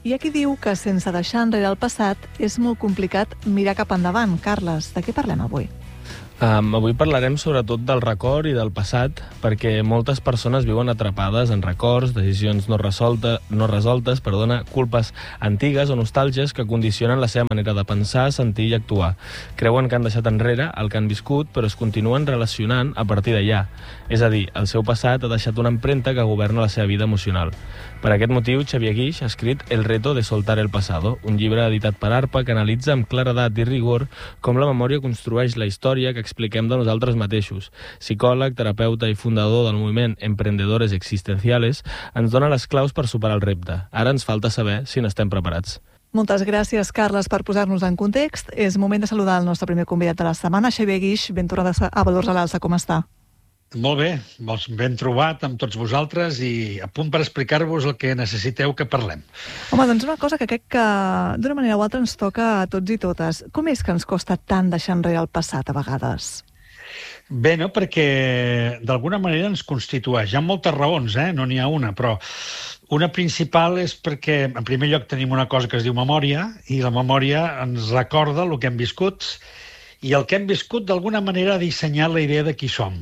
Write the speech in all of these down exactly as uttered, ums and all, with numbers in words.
Hi ha qui diu que sense deixar enrere el passat és molt complicat mirar cap endavant. Carles, de què parlem avui? Um, avui parlarem sobretot del record i del passat, perquè moltes persones viuen atrapades en records, decisions no, resolta, no resoltes, perdona, culpes antigues o nostàlgies que condicionen la seva manera de pensar, sentir i actuar. Creuen que han deixat enrere el que han viscut, però es continuen relacionant a partir d'allà. És a dir, el seu passat ha deixat una empremta que governa la seva vida emocional. Per aquest motiu, Xavier Guix ha escrit El reto de soltar el pasado, un llibre editat per ARPA que analitza amb claredat i rigor com la memòria construeix la història que expliquem de nosaltres mateixos. Psicòleg, terapeuta i fundador del moviment Emprendedores Existenciales, ens dona les claus per superar el repte. Ara ens falta saber si n'estem preparats. Moltes gràcies, Carles, per posar-nos en context. És moment de saludar el nostre primer convidat de la setmana, Xavier Guix, ben tornat a Valors a l'Alça. Com està? Molt bé, ben trobat amb tots vosaltres i a punt per explicar-vos el que necessiteu que parlem. Home, doncs una cosa que crec que d'una manera o altra ens toca a tots i totes. Com és que ens costa tant deixar enrere el passat a vegades? Bé, no? Perquè d'alguna manera ens constitueix. Hi ha moltes raons, eh? No n'hi ha una, però una principal és perquè, en primer lloc, tenim una cosa que es diu memòria, i la memòria ens recorda el que hem viscut, i el que hem viscut d'alguna manera ha dissenyat la idea de qui som.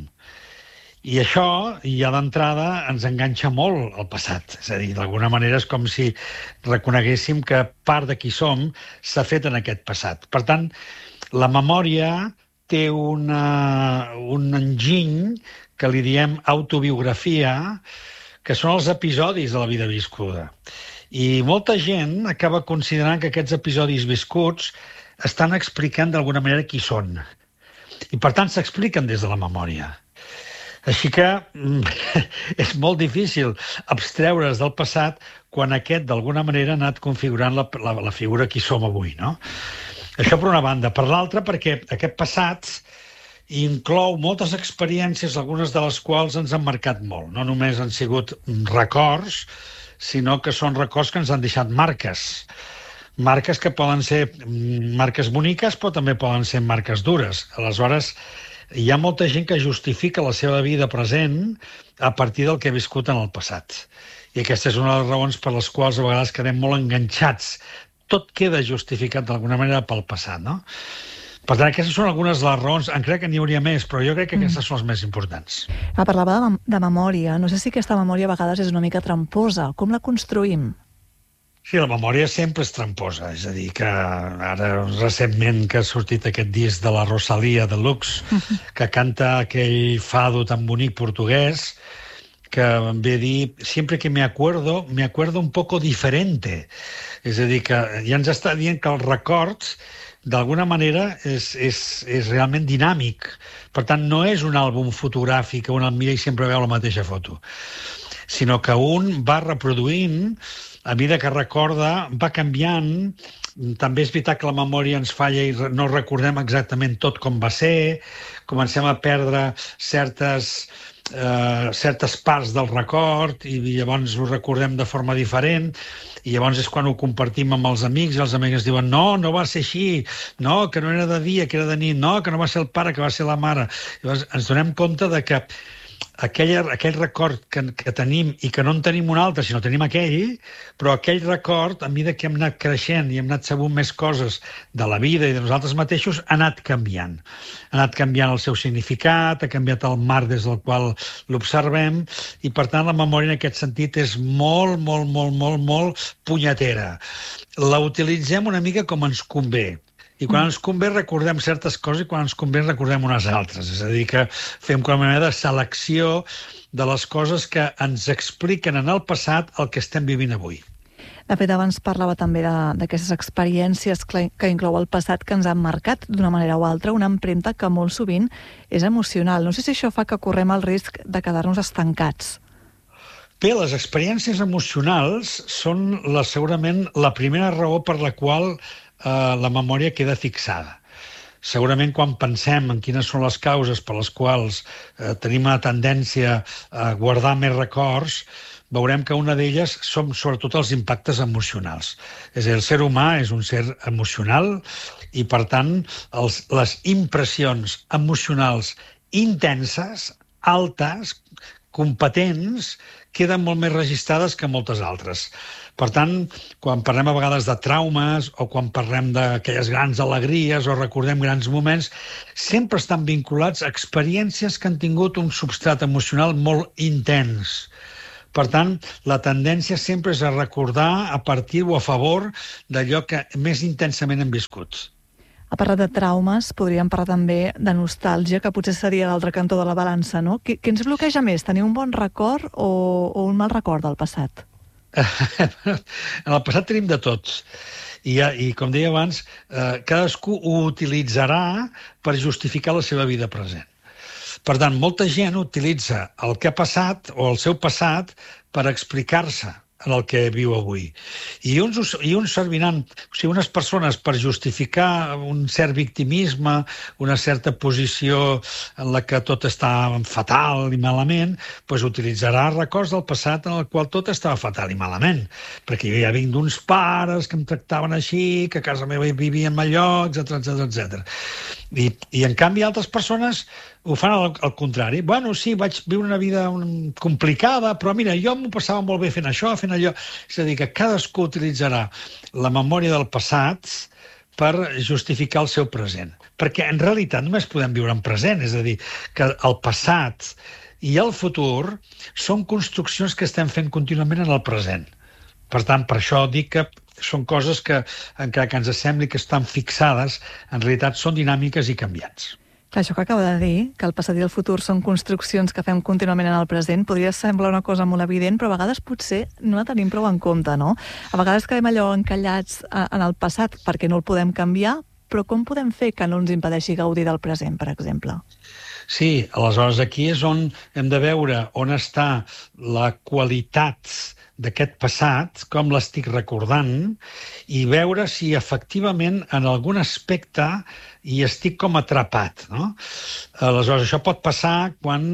I això, ja d'entrada, ens enganxa molt al passat. És a dir, d'alguna manera és com si reconeguéssim que part de qui som s'ha fet en aquest passat. Per tant, la memòria té una, un enginy que li diem autobiografia, que són els episodis de la vida viscuda. I molta gent acaba considerant que aquests episodis viscuts estan explicant d'alguna manera qui són. I per tant s'expliquen des de la memòria. Així que és molt difícil abstreure's del passat quan aquest d'alguna manera ha anat configurant la, la, la figura qui som avui, no? Això per una banda. Per l'altra, perquè aquest passat inclou moltes experiències, algunes de les quals ens han marcat molt. No només han sigut records, sinó que són records que ens han deixat marques. Marques que poden ser marques boniques, però també poden ser marques dures. Aleshores, hi ha molta gent que justifica la seva vida present a partir del que ha viscut en el passat. I aquesta és una de les raons per les quals a vegades quedem molt enganxats. Tot queda justificat d'alguna manera pel passat, no? Per tant, aquestes són algunes de les raons. En crec que n'hi hauria més, però jo crec que aquestes mm. són les més importants. Ah, parlava de, de memòria. No sé si aquesta memòria a vegades és una mica tramposa. Com la construïm? Sí, la memòria sempre és tramposa. És a dir, que ara recentment que ha sortit aquest disc de la Rosalía de Lux, que canta aquell fado tan bonic portuguès, que ve a dir, sempre que me acuerdo, me acuerdo un poco diferente. És a dir, que ja ens està dient que els records, d'alguna manera, és, és, és realment dinàmic. Per tant, no és un àlbum fotogràfic on el mira i sempre veu la mateixa foto, sinó que un va reproduint, a mesura que recorda, va canviant. També és veritat que la memòria ens falla i no recordem exactament tot com va ser, comencem a perdre certes, eh, certes parts del record i llavors ho recordem de forma diferent, i llavors és quan ho compartim amb els amics i els amics diuen no, no va ser així, no, que no era de dia, que era de nit, no, que no va ser el pare, que va ser la mare. Llavors ens donem compte de que aquell, aquell record que, que tenim i que no en tenim un altre, sinó tenim aquell, però aquell record, a mesura que hem anat creixent i hem anat sabent més coses de la vida i de nosaltres mateixos, ha anat canviant. Ha anat canviant el seu significat, ha canviat el marc des del qual l'observem, i per tant la memòria en aquest sentit és molt, molt, molt, molt, molt punyetera. La utilitzem una mica com ens convé. I quan ens convé recordem certes coses i quan ens convé recordem unes altres. És a dir, que fem com una mena de selecció de les coses que ens expliquen en el passat el que estem vivint avui. De fet, abans parlava també d'aquestes experiències que inclou el passat que ens han marcat d'una manera o altra, una empremta que molt sovint és emocional. No sé si això fa que correm el risc de quedar-nos estancats. Bé, les experiències emocionals són la, segurament la primera raó per la qual Uh, la memòria queda fixada. Segurament quan pensem en quines són les causes per les quals uh, tenim una tendència a guardar més records, veurem que una d'elles són sobretot els impactes emocionals. És a dir, el ser humà és un ser emocional i, per tant, els, les impressions emocionals intenses, altes, competents queden molt més registrades que moltes altres. Per tant, quan parlem a vegades de traumes o quan parlem d'aquelles grans alegries o recordem grans moments, sempre estan vinculats a experiències que han tingut un substrat emocional molt intens. Per tant, la tendència sempre és a recordar a partir o a favor d'allò que més intensament hem viscut. Ha parlat de traumes, podríem parlar també de nostàlgia, que potser seria l'altre cantó de la balança, no? Què, què ens bloqueja més, tenir un bon record o, o un mal record del passat? En el passat tenim de tots. I, i com deia abans, eh, cadascú ho utilitzarà per justificar la seva vida present. Per tant, molta gent utilitza el que ha passat o el seu passat per explicar-se en el que viu avui. I uns, i uns serviran, o sigui, unes persones per justificar un cert victimisme, una certa posició en la que tot està fatal i malament, doncs utilitzarà records del passat en el qual tot estava fatal i malament. Perquè jo ja vinc d'uns pares que em tractaven així, que a casa meva vivia en allò, etcètera, etcètera, etcètera. I, I, en canvi, altres persones ho fan al, al contrari. Bueno, sí, vaig viure una vida complicada, però mira, jo m'ho passava molt bé fent això, fent allò. És a dir, que cadascú utilitzarà la memòria del passat per justificar el seu present. Perquè, en realitat, només podem viure en present. És a dir, que el passat i el futur són construccions que estem fent contínuament en el present. Per tant, per això dic que són coses que, encara que ens sembli que estan fixades, en realitat són dinàmiques i canviants. Clar, això que acaba de dir, que el passat i el futur són construccions que fem contínuament en el present, podria semblar una cosa molt evident, però a vegades potser no la tenim prou en compte, no? A vegades quedem allò encallats en el passat perquè no el podem canviar, però com podem fer que no ens impedeixi gaudir del present, per exemple? Sí, aleshores aquí és on hem de veure on està la qualitat d'aquest passat, com l'estic recordant, i veure si efectivament en algun aspecte hi estic com atrapat, no? Aleshores, això pot passar quan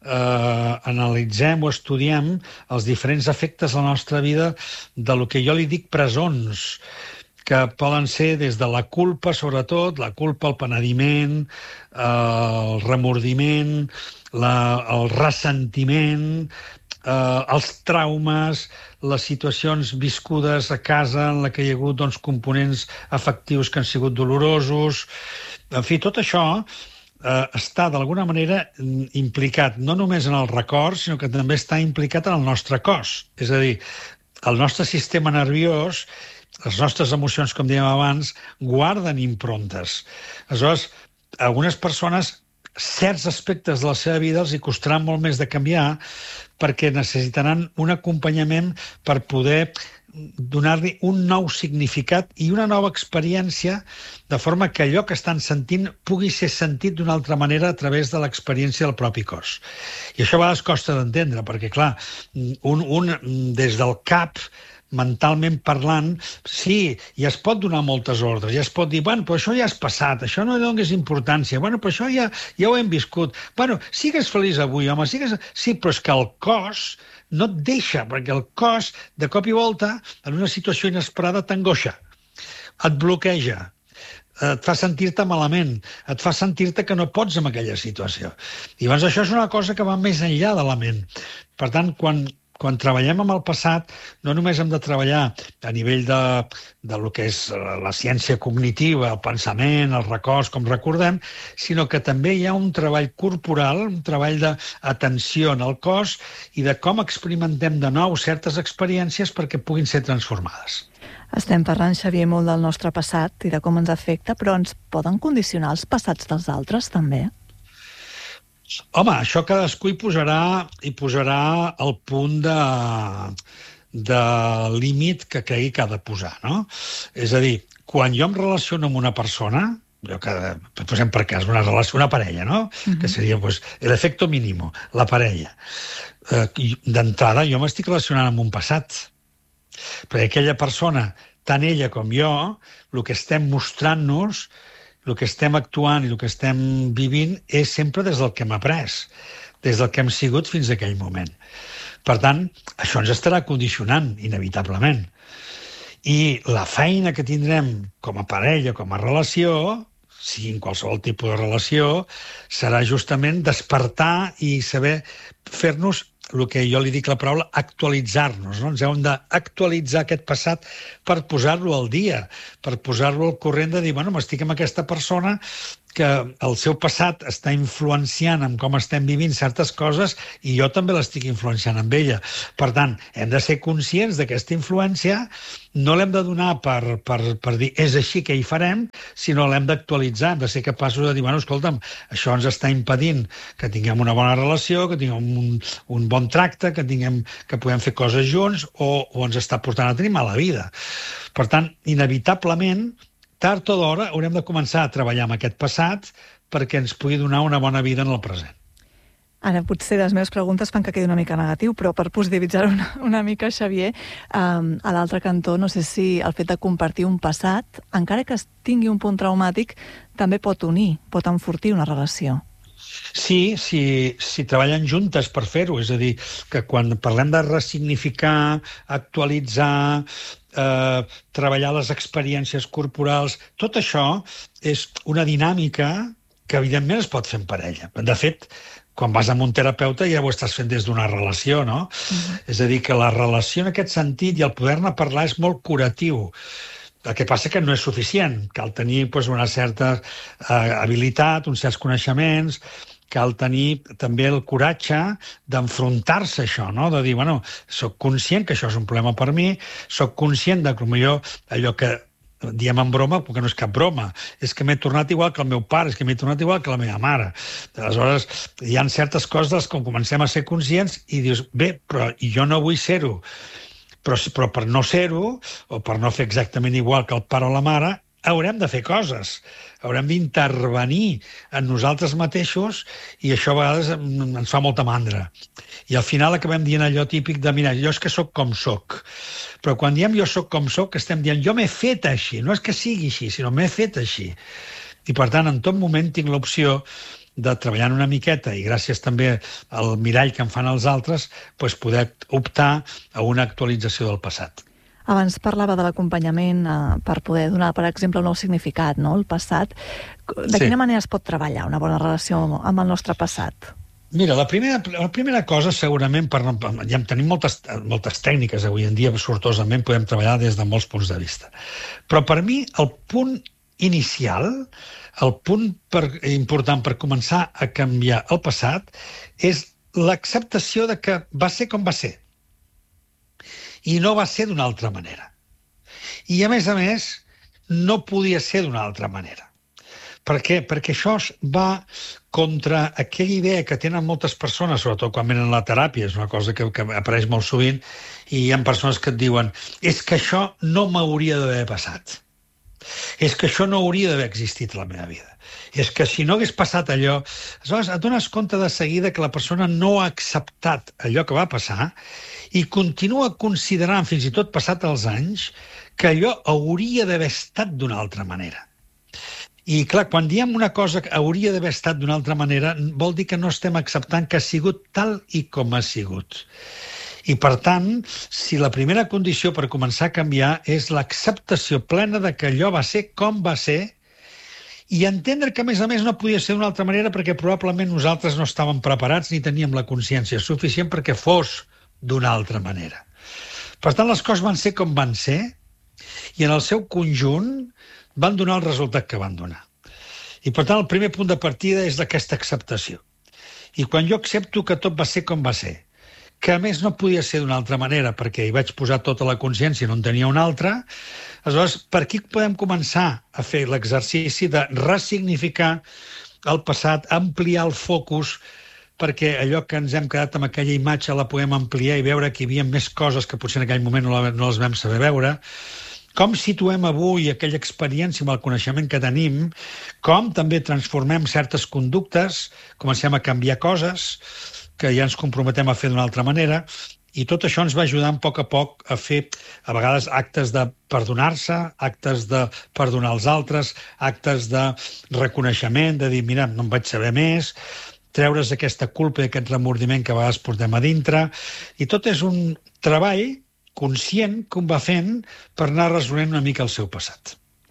eh, analitzem o estudiem els diferents efectes de la nostra vida de lo que jo li dic presons, que poden ser des de la culpa, sobretot, la culpa, el penediment, eh, el remordiment, la, el ressentiment, eh, els traumes, les situacions viscudes a casa en la que hi ha hagut doncs, components afectius que han sigut dolorosos. En fi, tot això eh, està d'alguna manera implicat no només en el record, sinó que també està implicat en el nostre cos. És a dir, el nostre sistema nerviós, les nostres emocions, com dèiem abans, guarden improntes. Aleshores, algunes persones, certs aspectes de la seva vida els hi costarà molt més de canviar perquè necessitaran un acompanyament per poder donar-li un nou significat i una nova experiència, de forma que allò que estan sentint pugui ser sentit d'una altra manera a través de l'experiència del propi cos. I això a vegades costa d'entendre, perquè, clar, un, un des del cap, mentalment parlant, sí, ja es pot donar moltes ordres, ja es pot dir, bueno, però això ja és passat, això no dones importància, bueno, però això ja, ja ho hem viscut, bueno, sigues feliç avui, home, sigues... Sí, però és que el cos no et deixa, perquè el cos, de cop i volta, en una situació inesperada, t'angoixa, et bloqueja, et fa sentir-te malament, et fa sentir-te que no pots en aquella situació. I llavors això és una cosa que va més enllà de la ment. Per tant, quan Quan treballem amb el passat, no només hem de treballar a nivell de, de lo que és la ciència cognitiva, el pensament, els records, com recordem, sinó que també hi ha un treball corporal, un treball d'atenció en el cos i de com experimentem de nou certes experiències perquè puguin ser transformades. Estem parlant, Xavier, molt del nostre passat i de com ens afecta, però ens poden condicionar els passats dels altres, també? Home, això cadascú hi posarà, hi posarà el punt de, de límit que cregui que ha de posar, no? És a dir, quan jo em relaciono amb una persona, jo que, posem per cas, una relació, una parella, no? Uh-huh. Que seria, pues, el efecto mínimo, la parella. Eh, D'entrada, jo m'estic relacionant amb un passat. Perquè aquella persona, tant ella com jo, el que estem mostrant-nos, el que estem actuant i el que estem vivint és sempre des del que hem après, des del que hem sigut fins a aquell moment. Per tant, això ens estarà condicionant, inevitablement. I la feina que tindrem com a parella, com a relació, sigui en qualsevol tipus de relació, serà justament despertar i saber fer-nos el que jo li dic la paraula actualitzar-nos, no? Ens hem d'actualitzar aquest passat per posar-lo al dia, per posar-lo al corrent de dir, bueno, m'estic amb aquesta persona que el seu passat està influenciant en com estem vivint certes coses i jo també l'estic influenciant amb ella. Per tant, hem de ser conscients d'aquesta influència, no l'hem de donar per, per, per dir és així que hi farem, sinó l'hem d'actualitzar, hem de ser capaços de dir, bueno, escolta'm, això ens està impedint que tinguem una bona relació, que tinguem un, un bon tracte, que, tinguem, que puguem fer coses junts o, o ens està portant a tenir mala vida. Per tant, inevitablement, tard o d'hora haurem de començar a treballar amb aquest passat perquè ens pugui donar una bona vida en el present. Ara, potser les meves preguntes fan que quedi una mica negatiu, però per positivitzar una, una mica, Xavier, um, a l'altre cantó, no sé si el fet de compartir un passat, encara que es tingui un punt traumàtic, també pot unir, pot enfortir una relació. Sí, si, si treballen juntes per fer-ho, és a dir, que quan parlem de ressignificar, actualitzar, eh, treballar les experiències corporals, tot això és una dinàmica que evidentment es pot fer en parella. De fet, quan vas amb un terapeuta ja ho estàs fent des d'una relació, no? Uh-huh. És a dir, que la relació en aquest sentit i el poder-ne parlar és molt curatiu. El que passa que no és suficient. Cal tenir doncs, una certa eh, habilitat, uns certs coneixements, cal tenir també el coratge d'enfrontar-se a això, no? De dir, bueno, soc conscient que això és un problema per mi, soc conscient de que potser allò que diem en broma, perquè no és cap broma, és que m'he tornat igual que el meu pare, és que m'he tornat igual que la meva mare. Aleshores, hi ha certes coses com comencem a ser conscients i dius, bé, però jo no vull ser-ho. Però, però per no ser-ho, o per no fer exactament igual que el pare o la mare, haurem de fer coses. Haurem d'intervenir en nosaltres mateixos i això a vegades ens fa molta mandra. I al final acabem dient allò típic de, mira, jo és que sóc com sóc. Però quan diem jo sóc com sóc, estem dient jo m'he fet així. No és que sigui així, sinó m'he fet així. I per tant, en tot moment tinc l'opció de treballar una miqueta i gràcies també al mirall que em fan els altres, doncs poder optar a una actualització del passat. Abans parlava de l'acompanyament eh, per poder donar, per exemple, un nou significat, no?, el passat. De Sí. quina manera es pot treballar una bona relació amb el nostre passat? Mira, la primera, la primera cosa segurament, per, ja tenim moltes, moltes tècniques avui en dia, sortosament podem treballar des de molts punts de vista. Però per mi el punt inicial, el punt per, important per començar a canviar el passat és l'acceptació de que va ser com va ser i no va ser d'una altra manera. I a més a més no podia ser d'una altra manera. Per què? Perquè això va contra aquella idea que tenen moltes persones, sobretot quan venen a la teràpia, és una cosa que, que apareix molt sovint, i hi ha persones que et diuen és que això no m'hauria d'haver passat. És que això no hauria d'haver existit a la meva vida. És que si no hagués passat allò... Aleshores, et dones compte de seguida que la persona no ha acceptat allò que va passar i continua considerant, fins i tot passat els anys, que allò hauria d'haver estat d'una altra manera. I, clar, quan diem una cosa que hauria d'haver estat d'una altra manera, vol dir que no estem acceptant que ha sigut tal i com ha sigut. I, per tant, si la primera condició per començar a canviar és l'acceptació plena de que allò va ser com va ser i entendre que, a més a més, no podia ser d'una altra manera perquè probablement nosaltres no estàvem preparats ni teníem la consciència suficient perquè fos d'una altra manera. Per tant, les coses van ser com van ser i en el seu conjunt van donar el resultat que van donar. I, per tant, el primer punt de partida és aquesta acceptació. I quan jo accepto que tot va ser com va ser, que a més no podia ser d'una altra manera perquè hi vaig posar tota la consciència i no en tenia una altra, aleshores per aquí podem començar a fer l'exercici de ressignificar el passat, ampliar el focus perquè allò que ens hem quedat amb aquella imatge la podem ampliar i veure que hi havia més coses que potser en aquell moment no, la, no les vam saber veure, com situem avui aquella experiència amb el coneixement que tenim, com també transformem certes conductes, comencem a canviar coses que ja ens comprometem a fer d'una altra manera, i tot això ens va ajudant a poc a poc a fer, a vegades, actes de perdonar-se, actes de perdonar els altres, actes de reconeixement, de dir, mira, no en vaig saber més, treure's aquesta culpa i aquest remordiment que a vegades portem a dintre, i tot és un treball conscient que un va fent per anar resolent una mica el seu passat.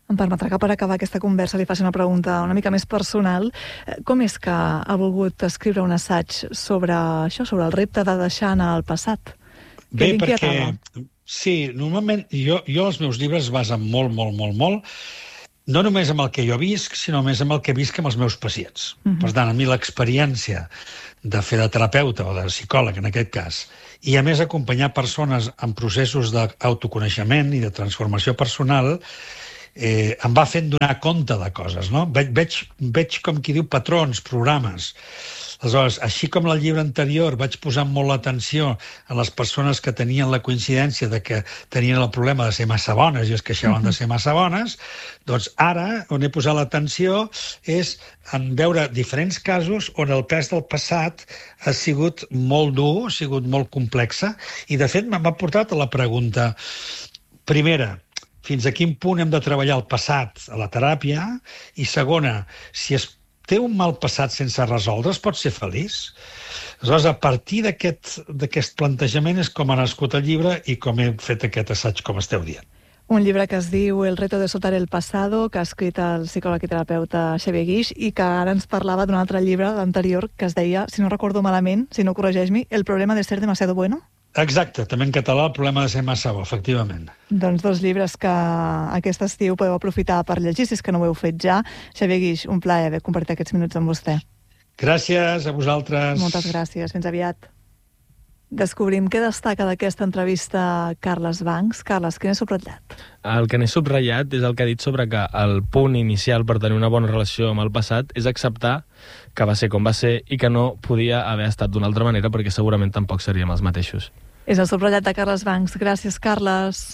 Em permetrà que per acabar aquesta conversa li faci una pregunta una mica més personal. Com és que ha volgut escriure un assaig sobre això, sobre el repte de deixar anar el passat? Bé, perquè... Sí, normalment jo, jo els meus llibres es basen molt, molt, molt, molt, no només amb el que jo visc, sinó més amb el que visc amb els meus pacients. Uh-huh. Per tant, a mi l'experiència de fer de terapeuta o de psicòleg, en aquest cas, i a més acompanyar persones en processos d'autoconeixement i de transformació personal, eh, em va fent donar compte de coses, no? Veig, veig, veig com qui diu patrons, programes. Aleshores, així com el llibre anterior vaig posar molt l'atenció a les persones que tenien la coincidència de que tenien el problema de ser massa bones i es queixaven de ser massa bones, doncs ara on he posat l'atenció és en veure diferents casos on el pes del passat ha sigut molt dur, ha sigut molt complexa, i de fet m'ha portat a la pregunta primera, fins a quin punt hem de treballar el passat a la teràpia, i segona, si es té un mal passat sense resoldre, es pot ser feliç? Aleshores, a partir d'aquest d'aquest plantejament és com ha nascut el llibre i com he fet aquest assaig, com esteu dient. Un llibre que es diu El reto de soltar el pasado, que ha escrit el psicòleg i terapeuta Xavier Guix, i que ara ens parlava d'un altre llibre, l'anterior, que es deia, si no recordo malament, si no corregeix-me, El problema de ser demasiado bueno? Exacte, també en català, El problema de ser massa bo, efectivament. Doncs dos llibres que aquest estiu podeu aprofitar per llegir, si és que no ho heu fet ja. Xavier Guix, un plaer haver compartit aquests minuts amb vostè. Gràcies a vosaltres. Moltes gràcies, fins aviat. Descobrim què destaca d'aquesta entrevista Carles Bancs. Carles, què n'he subratllat? El que n'he subratllat és el que ha dit sobre que el punt inicial per tenir una bona relació amb el passat és acceptar que va ser com va ser i que no podia haver estat d'una altra manera, perquè segurament tampoc seríem els mateixos. És el subratllat de Carles Bancs. Gràcies, Carles.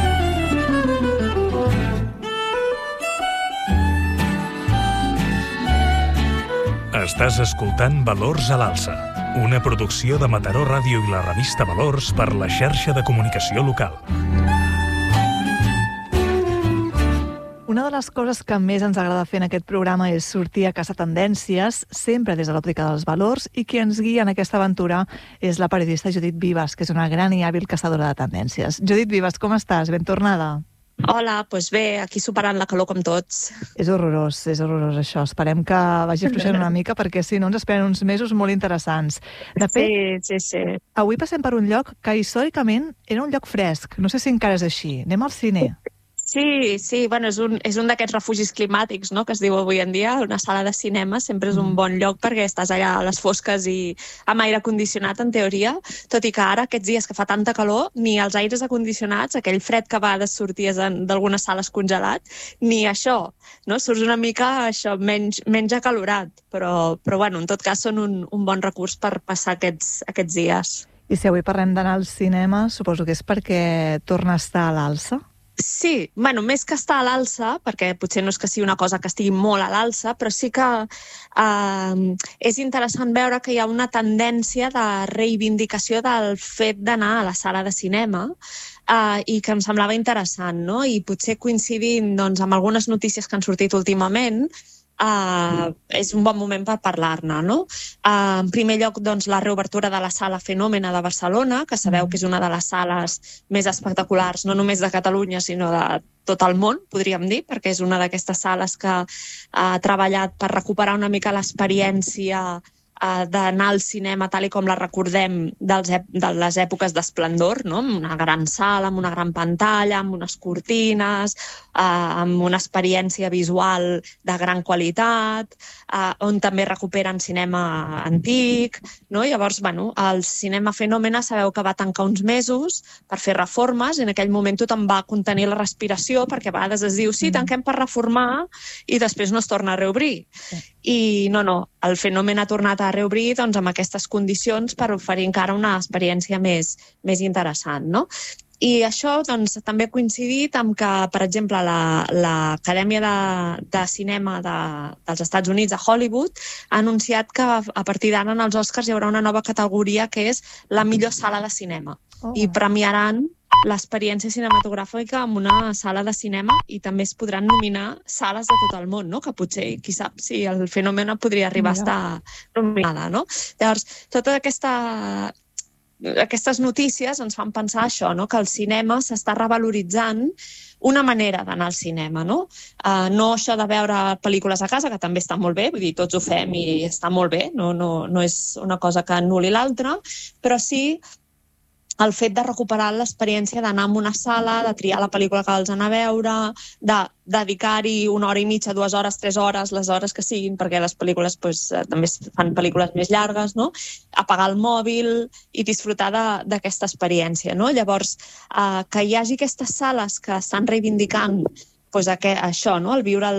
Estàs escoltant Valors a l'Alça, una producció de Mataró Ràdio i la revista Valors per la xarxa de comunicació local. Una de les coses que més ens agrada fer en aquest programa és sortir a caçar tendències, sempre des de l'òptica dels valors, i qui ens guia en aquesta aventura és la periodista Judit Vives, que és una gran i hàbil caçadora de tendències. Judit Vives, com estàs? Ben tornada. Hola, doncs bé, aquí superant la calor com tots. És horrorós, és horrorós això. Esperem que vagi afluixant una mica, perquè si no ens esperen uns mesos molt interessants. De fet, sí, sí, sí. Avui passem per un lloc que històricament era un lloc fresc. No sé si encara és així. Anem al cine. Sí, sí, bueno, és un, és un d'aquests refugis climàtics, no?, que es diu avui en dia. Una sala de cinema sempre és un bon lloc perquè estàs allà a les fosques i amb aire condicionat, en teoria, tot i que ara, aquests dies que fa tanta calor, ni els aires acondicionats, aquell fred que va de sortir d'algunes sales congelat, ni això, no? Surts una mica això, menys, menys acalorat, però, però bueno, en tot cas són un, un bon recurs per passar aquests, aquests dies. I si avui parlem d'anar al cinema, suposo que és perquè torna a estar a l'alça? Sí, bueno, més que estar a l'alça, perquè potser no és que sigui una cosa que estigui molt a l'alça, però sí que eh, és interessant veure que hi ha una tendència de reivindicació del fet d'anar a la sala de cinema, eh, i que em semblava interessant, no? I potser coincidint doncs, amb algunes notícies que han sortit últimament, Uh, és un bon moment per parlar-ne, no? Uh, en primer lloc, doncs, la reobertura de la Sala Fenòmena de Barcelona, que sabeu que és una de les sales més espectaculars, no només de Catalunya, sinó de tot el món, podríem dir, perquè és una d'aquestes sales que ha treballat per recuperar una mica l'experiència uh, d'anar al cinema tal i com la recordem dels de les èpoques d'esplendor, no? Amb una gran sala, amb una gran pantalla, amb unes cortines, uh, amb una experiència visual de gran qualitat, uh, on també recuperen cinema antic, no? Llavors, bueno, el Cinema Fenòmena sabeu que va tancar uns mesos per fer reformes, i en aquell moment tothom va contenir la respiració, perquè a vegades es diu, sí, tanquem per reformar, i després no es torna a reobrir. Sí. I no, no, el Fenòmen ha tornat a reobrir doncs, amb aquestes condicions per oferir encara una experiència més, més interessant, no? I això doncs, també ha coincidit amb que, per exemple, l'Acadèmia la, de, de Cinema de, dels Estats Units, a Hollywood, ha anunciat que a partir d'ara en els Oscars hi haurà una nova categoria que és la millor sala de cinema. Oh. I premiaran l'experiència cinematogràfica en una sala de cinema, i també es podran nominar sales de tot el món, no? Que potser, qui sap, si el Fenòmen podria arribar a estar nominada, no? Llavors, tota aquesta aquestes notícies ens fan pensar això, no? Que el cinema s'està revaloritzant una manera d'anar al cinema, no? Uh, no això de veure pel·lícules a casa, que també està molt bé, vull dir, tots ho fem i està molt bé, no, no, no és una cosa que anul·li l'altra, però sí el fet de recuperar l'experiència d'anar a una sala, de triar la pel·lícula que vols anar a veure, de dedicar-hi una hora i mitja, dues hores, tres hores, les hores que siguin, perquè les pel·lícules pues, també fan pel·lícules més llargues, no? Apagar el mòbil i disfrutar d'aquesta experiència, no? Llavors, eh, que hi hagi aquestes sales que estan reivindicant pues, aquest, això, no? El viure el,